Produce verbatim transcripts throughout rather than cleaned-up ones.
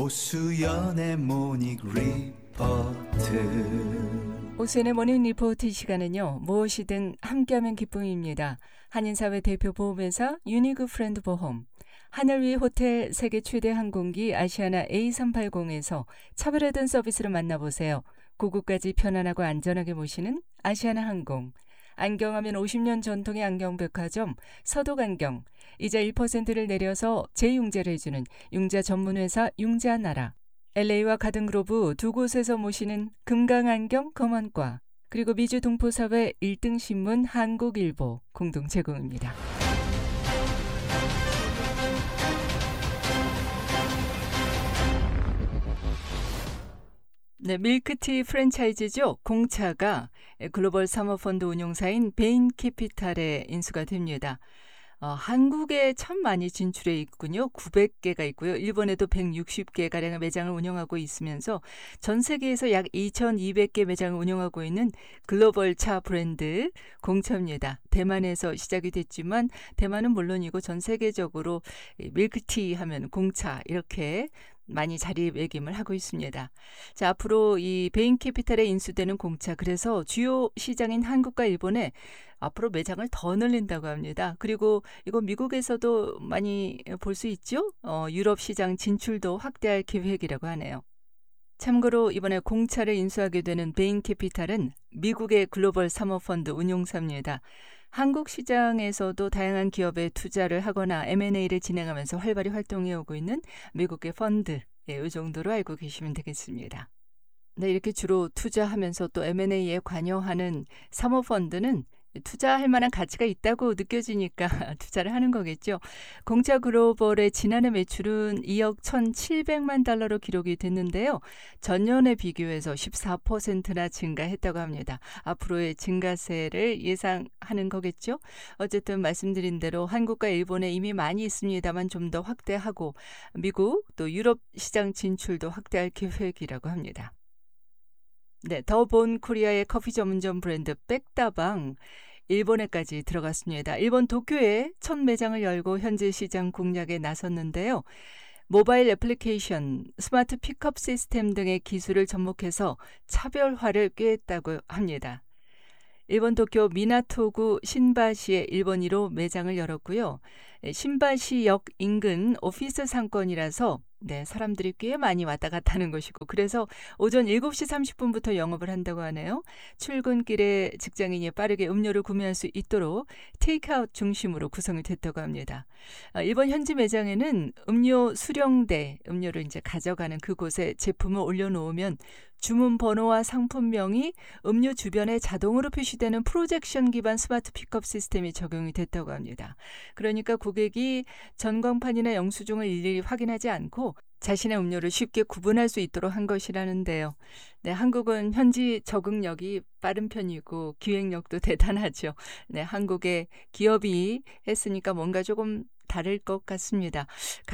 오수연의 모닝 리포트. 오수연의 모닝 리포트 시간은요, 무엇이든 함께하면 기쁨입니다. 한인사회 대표 보험회사 유니그 프렌드 보험, 하늘 위 호텔 세계 최대 항공기 아시아나 에이 삼백팔십에서 차별화된 서비스를 만나보세요. 고국까지 편안하고 안전하게 모시는 아시아나 항공, 안경하면 오십 년 전통의 안경백화점 서독안경, 이자 일 퍼센트를 내려서 재융자를 해주는 융자 전문회사 융자나라, 엘에이와 가든그로브 두 곳에서 모시는 금강안경 검언과, 그리고 미주 동포사회 일 등 신문 한국일보 공동 제공입니다. 네, 밀크티 프랜차이즈죠. 공차가 글로벌 사모펀드 운용사인 베인캐피탈에 인수가 됩니다. 어, 한국에 참 많이 진출해 있군요. 구백 개가 있고요. 일본에도 백육십 개가량의 매장을 운영하고 있으면서 전 세계에서 약 이천이백 개 매장을 운영하고 있는 글로벌 차 브랜드 공차입니다. 대만에서 시작이 됐지만 대만은 물론이고 전 세계적으로 밀크티 하면 공차 이렇게 많이 자리매김을 하고 있습니다. 자, 앞으로 이 베인캐피탈에 인수되는 공차, 그래서 주요 시장인 한국과 일본에 앞으로 매장을 더 늘린다고 합니다. 그리고 이거 미국에서도 많이 볼 수 있죠? 어, 유럽 시장 진출도 확대할 계획이라고 하네요. 참고로 이번에 공차를 인수하게 되는 베인캐피탈은 미국의 글로벌 사모펀드 운용사입니다. 한국 시장에서도 다양한 기업에 투자를 하거나 엠 앤 에이를 진행하면서 활발히 활동해오고 있는 미국의 펀드, 예, 이 정도로 알고 계시면 되겠습니다. 네, 이렇게 주로 투자하면서 또 엠 앤 에이에 관여하는 사모펀드는 투자할 만한 가치가 있다고 느껴지니까 투자를 하는 거겠죠. 공차 글로벌의 지난해 매출은 이억 천칠백만 달러로 기록이 됐는데요. 전년에 비교해서 십사 퍼센트나 증가했다고 합니다. 앞으로의 증가세를 예상하는 거겠죠. 어쨌든 말씀드린 대로 한국과 일본에 이미 많이 있습니다만 좀 더 확대하고 미국 또 유럽 시장 진출도 확대할 계획이라고 합니다. 네, 더 본 코리아의 커피 전문점 브랜드 백다방, 일본에까지 들어갔습니다. 일본 도쿄에 첫 매장을 열고 현지 시장 공략에 나섰는데요. 모바일 애플리케이션, 스마트 픽업 시스템 등의 기술을 접목해서 차별화를 꾀했다고 합니다. 일본 도쿄 미나토구 신바시에 일본이로 매장을 열었고요. 신바시역 인근 오피스 상권이라서 네, 사람들이 꽤 많이 왔다 갔다 하는 곳이고, 그래서 오전 일곱 시 삼십 분부터 영업을 한다고 하네요. 출근길에 직장인이 빠르게 음료를 구매할 수 있도록 테이크아웃 중심으로 구성이 됐다고 합니다. 일본 현지 매장에는 음료 수령대, 음료를 이제 가져가는 그곳에 제품을 올려놓으면 주문 번호와 상품명이 음료 주변에 자동으로 표시되는 프로젝션 기반 스마트 픽업 시스템이 적용이 됐다고 합니다. 그러니까 고객이 전광판이나 영수증을 일일이 확인하지 않고 자신의 음료를 쉽게 구분할 수 있도록 한 것이라는데요. 네, 한국은 현지 적응력이 빠른 편이고 기획력도 대단하죠. 네, 한국의 기업이 했으니까 뭔가 조금 다를 것 같습니다.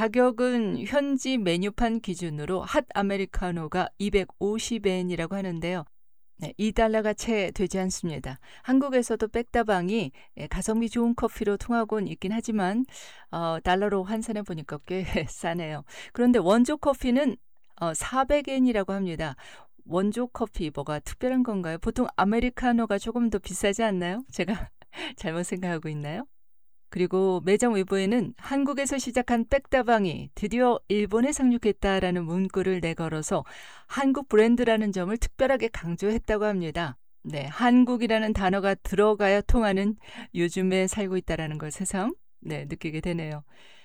가격은 현지 메뉴판 기준으로 핫 아메리카노가 이백오십 엔이라고 하는데요. 네, 이 달러가 채 되지 않습니다. 한국에서도 백다방이 가성비 좋은 커피로 통하곤 있긴 하지만 어, 달러로 환산해 보니까 꽤 싸네요. 그런데 원조 커피는 어, 사백 엔이라고 합니다. 원조 커피 뭐가 특별한 건가요? 보통 아메리카노가 조금 더 비싸지 않나요? 제가 잘못 생각하고 있나요? 그리고 매장 외부에는 한국에서 시작한 백다방이 드디어 일본에 상륙했다라는 문구를 내걸어서 한국 브랜드라는 점을 특별하게 강조했다고 합니다. 네, 한국이라는 단어가 들어가야 통하는 요즘에 살고 있다는 걸 새삼 네, 느끼게 되네요.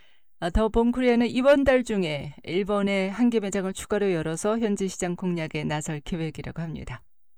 더 본 코리아는 이번 달 중에 일본에 한 개 매장을 추가로 열어서 현지 시장 공략에 나설 계획이라고 합니다.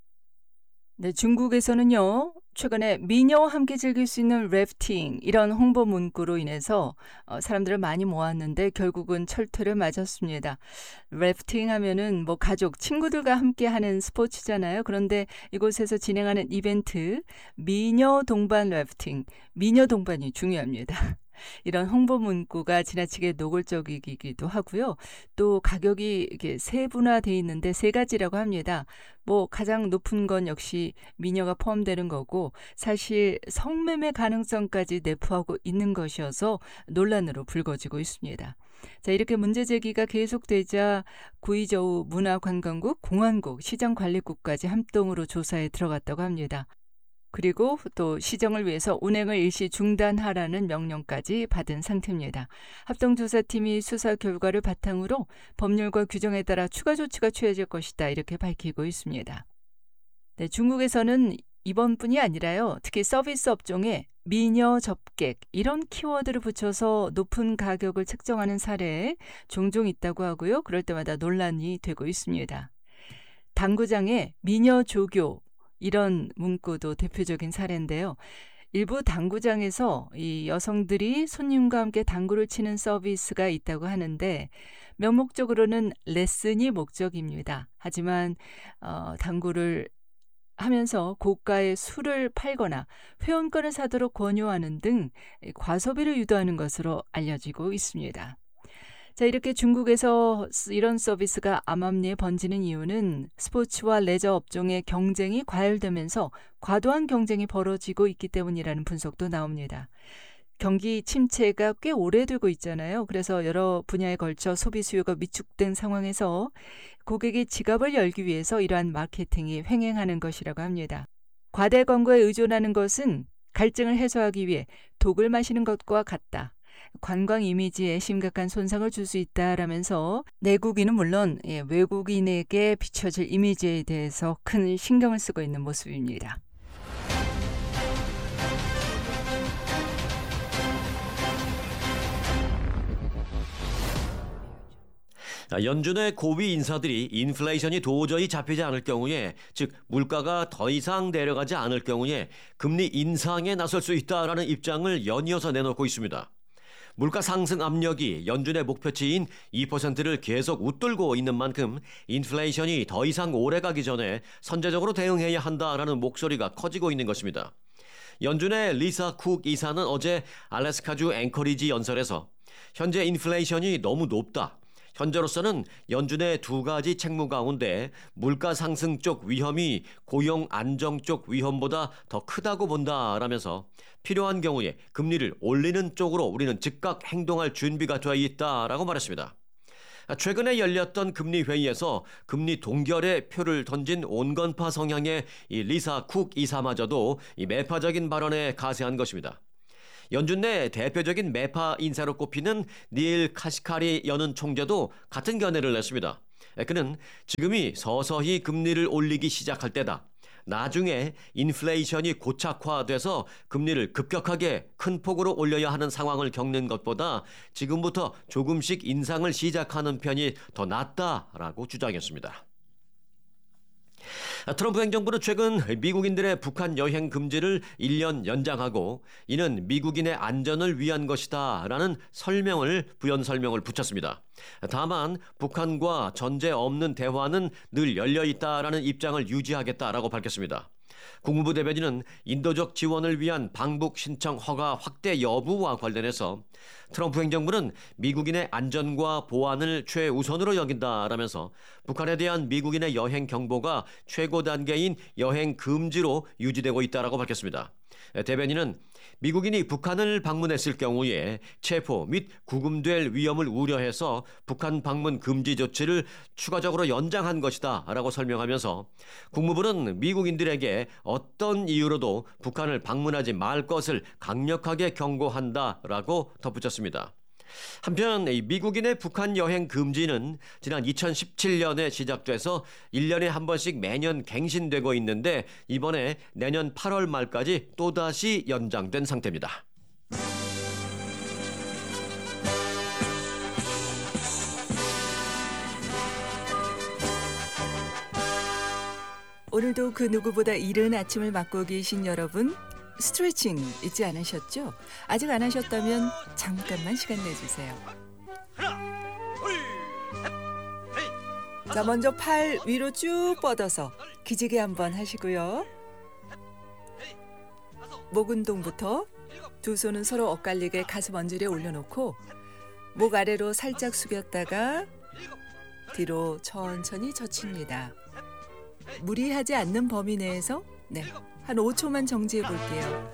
네, 중국에서는요, 최근에 미녀와 함께 즐길 수 있는 래프팅, 이런 홍보 문구로 인해서 어, 사람들을 많이 모았는데 결국은 철퇴를 맞았습니다. 래프팅 하면은 뭐 가족, 친구들과 함께 하는 스포츠잖아요. 그런데 이곳에서 진행하는 이벤트, 미녀 동반 래프팅, 미녀 동반이 중요합니다. 이런 홍보 문구가 지나치게 노골적이기도 하고요. 또 가격이 이렇게 세분화되어 있는데 세 가지라고 합니다. 뭐 가장 높은 건 역시 미녀가 포함되는 거고 사실 성매매 가능성까지 내포하고 있는 것이어서 논란으로 불거지고 있습니다. 자, 이렇게 문제 제기가 계속되자 구의저우 문화관광국, 공안국, 시장관리국까지 합동으로 조사에 들어갔다고 합니다. 그리고 또 시정을 위해서 운행을 일시 중단하라는 명령까지 받은 상태입니다. 합동조사팀이 수사 결과를 바탕으로 법률과 규정에 따라 추가 조치가 취해질 것이다 이렇게 밝히고 있습니다. 네, 중국에서는 이번뿐이 아니라요. 특히 서비스 업종에 미녀 접객 이런 키워드를 붙여서 높은 가격을 책정하는 사례 종종 있다고 하고요. 그럴 때마다 논란이 되고 있습니다. 당구장에 미녀 조교 이런 문구도 대표적인 사례인데요. 일부 당구장에서 이 여성들이 손님과 함께 당구를 치는 서비스가 있다고 하는데 명목적으로는 레슨이 목적입니다. 하지만 어, 당구를 하면서 고가의 술을 팔거나 회원권을 사도록 권유하는 등 과소비를 유도하는 것으로 알려지고 있습니다. 자, 이렇게 중국에서 이런 서비스가 암암리에 번지는 이유는 스포츠와 레저 업종의 경쟁이 과열되면서 과도한 경쟁이 벌어지고 있기 때문이라는 분석도 나옵니다. 경기 침체가 꽤 오래되고 있잖아요. 그래서 여러 분야에 걸쳐 소비 수요가 위축된 상황에서 고객의 지갑을 열기 위해서 이러한 마케팅이 횡행하는 것이라고 합니다. 과대 광고에 의존하는 것은 갈증을 해소하기 위해 독을 마시는 것과 같다. 관광 이미지에 심각한 손상을 줄 수 있다라면서 내국인은 물론 예, 외국인에게 비춰질 이미지에 대해서 큰 신경을 쓰고 있는 모습입니다. 연준의 고위 인사들이 인플레이션이 도저히 잡히지 않을 경우에, 즉 물가가 더 이상 내려가지 않을 경우에 금리 인상에 나설 수 있다라는 입장을 연이어서 내놓고 있습니다. 물가 상승 압력이 연준의 목표치인 이 퍼센트를 계속 웃돌고 있는 만큼 인플레이션이 더 이상 오래가기 전에 선제적으로 대응해야 한다라는 목소리가 커지고 있는 것입니다. 연준의 리사 쿡 이사는 어제 알래스카주 앵커리지 연설에서 현재 인플레이션이 너무 높다. 현재로서는 연준의 두 가지 책무 가운데 물가 상승 쪽 위험이 고용 안정 쪽 위험보다 더 크다고 본다라면서 필요한 경우에 금리를 올리는 쪽으로 우리는 즉각 행동할 준비가 되어 있다라고 말했습니다. 최근에 열렸던 금리 회의에서 금리 동결의 표를 던진 온건파 성향의 이 리사 쿡 이사마저도 이 매파적인 발언에 가세한 것입니다. 연준 내 대표적인 매파 인사로 꼽히는 닐 카시카리 연은 총재도 같은 견해를 냈습니다. 그는 지금이 서서히 금리를 올리기 시작할 때다. 나중에 인플레이션이 고착화돼서 금리를 급격하게 큰 폭으로 올려야 하는 상황을 겪는 것보다 지금부터 조금씩 인상을 시작하는 편이 더 낫다라고 주장했습니다. 트럼프 행정부는 최근 미국인들의 북한 여행 금지를 일 년 연장하고 이는 미국인의 안전을 위한 것이다 라는 설명을 부연 설명을 붙였습니다. 다만 북한과 전제 없는 대화는 늘 열려있다라는 입장을 유지하겠다라고 밝혔습니다. 국무부 대변인은 인도적 지원을 위한 방북 신청 허가 확대 여부와 관련해서 트럼프 행정부는 미국인의 안전과 보안을 최우선으로 여긴다라면서 북한에 대한 미국인의 여행 경보가 최고 단계인 여행 금지로 유지되고 있다라고 밝혔습니다. 대변인은 미국인이 북한을 방문했을 경우에 체포 및 구금될 위험을 우려해서 북한 방문 금지 조치를 추가적으로 연장한 것이다 라고 설명하면서 국무부는 미국인들에게 어떤 이유로도 북한을 방문하지 말 것을 강력하게 경고한다라고 덧붙였습니다. 한편 미국인의 북한 여행 금지는 지난 이천십칠 년에 시작돼서 일 년에 한 번씩 매년 갱신되고 있는데 이번에 내년 팔월 말까지 또다시 연장된 상태입니다. 오늘도 그 누구보다 이른 아침을 맞고 계신 여러분, 스트레칭 잊지 않으셨죠? 아직 안 하셨다면 잠깐만 시간 내주세요. 자, 먼저 팔 위로 쭉 뻗어서 기지개 한번 하시고요. 목 운동부터 두 손은 서로 엇갈리게 가슴 언저리에 올려놓고 목 아래로 살짝 숙였다가 뒤로 천천히 젖힙니다. 무리하지 않는 범위 내에서 네, 한 오 초만 정지해 볼게요.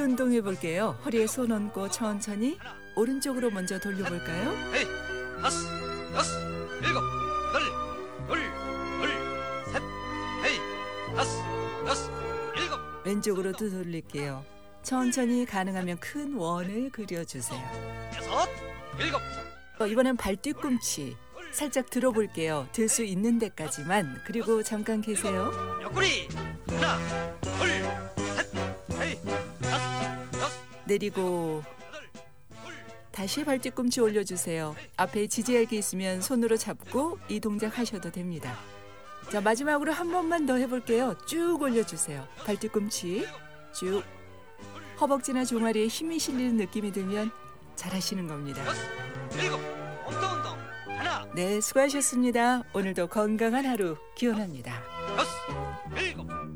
운동 해볼게요. 허리에 손 얹고 천천히 오른쪽으로 먼저 돌려볼까요? 헤이, 다섯, 여섯, 일곱, 여덟, 둘, 둘, 셋, 헤이, 다섯, 여섯, 일곱. 왼쪽으로도 돌릴게요. 천천히 가능하면 큰 원을 그려주세요. 여섯, 일곱. 어, 이번엔 발 뒤꿈치 살짝 들어볼게요. 들 수 있는 데까지만. 그리고 잠깐 계세요. 옆구리. 하나, 둘, 셋, 헤이, 다섯, 여섯, 내리고 여덟, 둘. 다시 발 뒤꿈치 올려주세요. 앞에 지지할게 있으면 손으로 잡고 이 동작 하셔도 됩니다. 자, 마지막으로 한 번만 더 해볼게요. 쭉 올려주세요. 발 뒤꿈치 쭉. 허벅지나 종아리에 힘이 실리는 느낌이 들면 잘하시는 겁니다. 여섯, 일곱. 엉덩 운동. 하나, 네, 수고하셨습니다. 오늘도 건강한 하루 기원합니다. 여섯, 일곱.